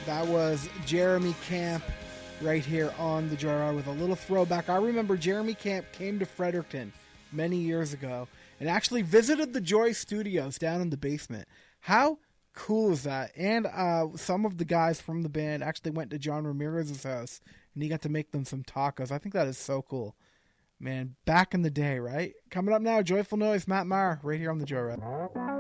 That was Jeremy Camp right here on the Joyride with a little throwback. I remember Jeremy Camp came to Fredericton many years ago and actually visited the Joy Studios down in the basement. How cool is that? And some of the guys from the band actually went to John Ramirez's house and he got to make them some tacos. I think that is so cool. Man, back in the day, right? Coming up now, Joyful Noise, Matt Maher, right here on the Joyride.